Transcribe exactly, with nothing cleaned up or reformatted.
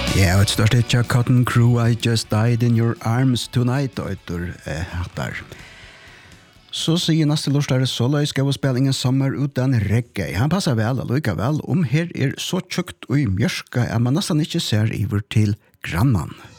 Ja, et størst ikke Cotton Crew, I Just Died in Your Arms Tonight, og etter eh, hattar. Så sier neste lortare Sola, jeg skal spille ingen sommer uten reggae. Han passer vel, og lykker vel, om her er så tjukt og mjørska, at man nesten ikke ser iver til grannan.